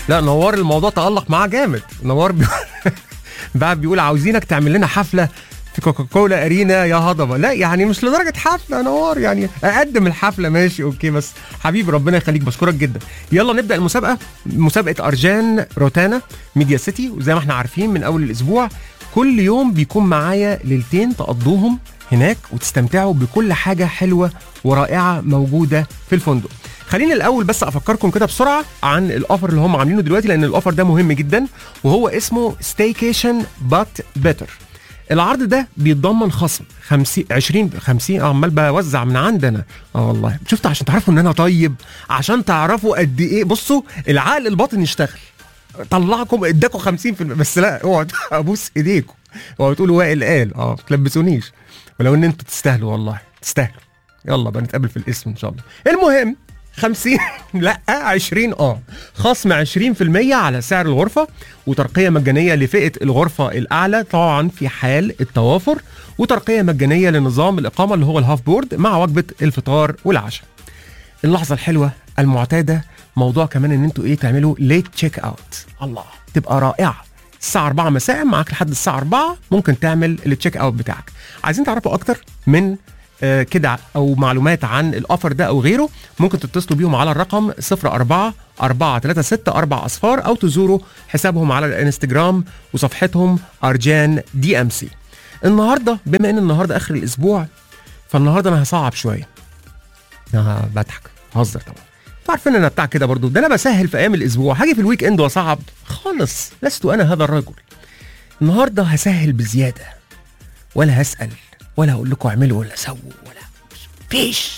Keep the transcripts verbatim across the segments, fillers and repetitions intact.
لا نوار الموضوع تألق معاه جامد. نوار بي... بقى بيقول عاوزينك تعمل لنا حفله في كوكاكولا ارينا يا هضبه. لا يعني مش لدرجه حفله نوار، يعني اقدم الحفله ماشي اوكي، بس حبيبي ربنا يخليك بشكرك جدا. يلا نبدا المسابقه، مسابقه ارجان روتانا ميديا سيتي. وزي ما احنا عارفين من اول الاسبوع كل يوم بيكون معايا ليلتين تقضوهم هناك وتستمتعوا بكل حاجه حلوه ورائعه موجوده في الفندق. خليني الاول بس افكركم كده بسرعه عن الاوفر اللي هم عاملينه دلوقتي، لان الاوفر ده مهم جدا وهو اسمه ستيكيشن بات بيتر. العرض ده بيتضمن خصم خمسين عشرين خمسين. عمال بوزع من عندنا اه والله، شفت عشان تعرفوا ان انا طيب، عشان تعرفوا قد ايه. بصوا العقل الباطن يشتغل، طلعكم اداكم خمسين في المية بس. لا اوعوا ابوس ايديكم، اوعوا تقولوا وائل قال اه ما تلبسونيش، ولو ان انتوا تستاهلوا والله تستاهلوا. يلا بقى نتقابل في الاسم ان شاء الله. المهم خمسين لا عشرين اه خصم عشرين في المية على سعر الغرفة، وترقية مجانية لفئة الغرفة الأعلى طبعا في حال التوافر، وترقية مجانية لنظام الإقامة اللي هو الهاف بورد مع وجبة الفطار والعشاء. اللحظة الحلوة المعتادة موضوع كمان ان انتوا ايه تعملوا ليت تشيك اوت. الله تبقى رائعة. الساعة أربعة مساء معاك لحد الساعة أربعة ممكن تعمل التشيك اوت بتاعك. عايزين تعرفوا اكتر من آه كده او معلومات عن الاوفر ده او غيره، ممكن تتصلوا بيهم على الرقم صفر أربعة أربعة ثلاثة ستة أربعة أصفار او تزوروا حسابهم على الانستجرام وصفحتهم ارجان دي ام سي. النهارده بما ان النهارده اخر الاسبوع فالنهارده انا هصعب شويه. انا بضحك هزر طبعا، عارفين انا بتاع كده برضو، ده انا بسهل في ايام الاسبوع، هاجي في الويك اند واصعب خالص. لست انا هذا الرجل. النهارده هسهل بزياده، ولا هسال ولا هقول لكم اعملوا ولا سووا ولا فيش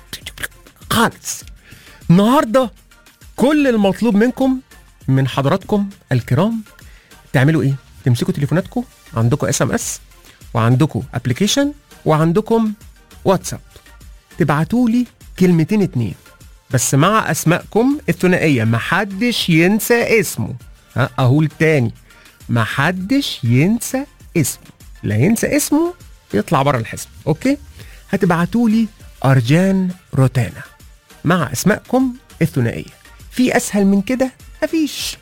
خالص. النهارده كل المطلوب منكم من حضراتكم الكرام تعملوا ايه؟ تمسكوا تليفوناتكم، عندكم اس ام اس وعندكم ابلكيشن وعندكم واتساب، تبعتوا لي كلمتين اتنين بس مع اسمائكم الثنائيه، محدش ينسى اسمه. ها اقول تاني، محدش ينسى اسمه، لا ينسى اسمه يطلع بره الحزب. اوكي، هتبعتوا لي ارجان روتانا مع اسمائكم الثنائيه. في اسهل من كده مفيش.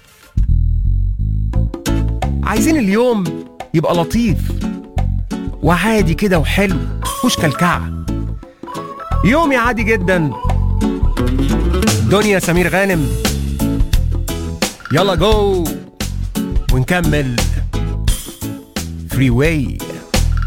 عايزين اليوم يبقى لطيف وعادي كده وحلو، مش كلكعه. يومي عادي جدا. دنيا سمير غانم، يلا جو ونكمل فري واي.